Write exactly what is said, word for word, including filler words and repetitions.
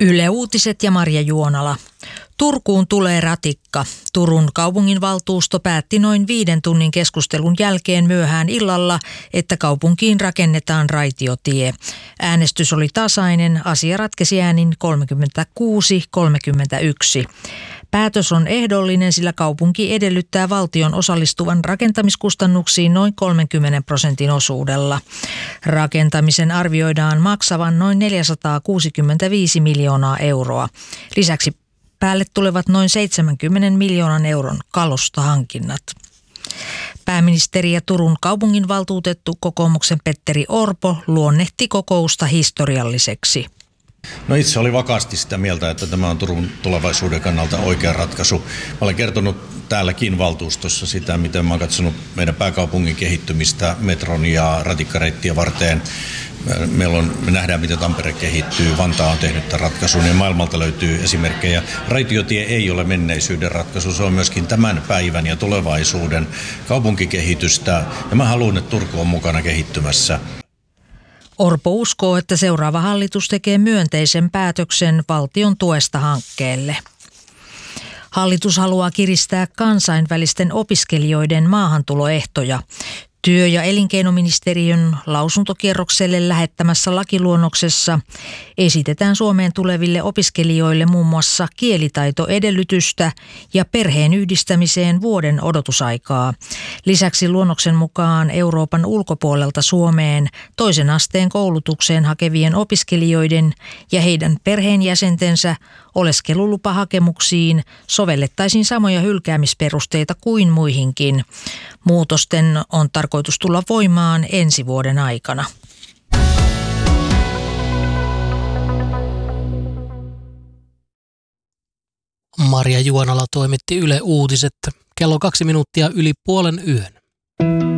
Yle Uutiset ja Marja Juonala. Turkuun tulee ratikka. Turun kaupunginvaltuusto päätti noin viiden tunnin keskustelun jälkeen myöhään illalla, että kaupunkiin rakennetaan raitiotie. Äänestys oli tasainen, asia ratkesi äänin kolmekymmentäkuusi kolmekymmentäyksi. Päätös on ehdollinen, sillä kaupunki edellyttää valtion osallistuvan rakentamiskustannuksiin noin kolmenkymmenen prosentin osuudella. Rakentamisen arvioidaan maksavan noin neljäsataakuusikymmentäviisi miljoonaa euroa. Lisäksi päälle tulevat noin seitsemänkymmenen miljoonan euron kalustohankinnat. Pääministeri ja Turun kaupunginvaltuutettu kokoomuksen Petteri Orpo luonnehti kokousta historialliseksi. No itse oli vakaasti sitä mieltä, että tämä on Turun tulevaisuuden kannalta oikea ratkaisu. Mä olen kertonut täälläkin valtuustossa sitä, miten mä oon katsonut meidän pääkaupungin kehittymistä metron ja ratikkareittiä varten. Meillä on, me nähdään, miten Tampere kehittyy. Vantaa on tehnyt tämän ratkaisun ja maailmalta löytyy esimerkkejä. Raitiotie ei ole menneisyyden ratkaisu, se on myöskin tämän päivän ja tulevaisuuden kaupunkikehitystä. Ja mä haluan, että Turku on mukana kehittymässä. Orpo uskoo, että seuraava hallitus tekee myönteisen päätöksen valtion tuesta hankkeelle. Hallitus haluaa kiristää kansainvälisten opiskelijoiden maahantuloehtoja. Työ- ja elinkeinoministeriön lausuntokierrokselle lähettämässä lakiluonnoksessa esitetään Suomeen tuleville opiskelijoille muun muassa kielitaitoedellytystä ja perheen yhdistämiseen vuoden odotusaikaa. Lisäksi luonnoksen mukaan Euroopan ulkopuolelta Suomeen toisen asteen koulutukseen hakevien opiskelijoiden ja heidän perheenjäsentensä oleskelulupahakemuksiin sovellettaisiin samoja hylkäämisperusteita kuin muihinkin. Muutosten on tarkoitus tulla voimaan ensi vuoden aikana. Marja Juonala toimitti Yle Uutiset kello kaksi minuuttia yli puolen yön.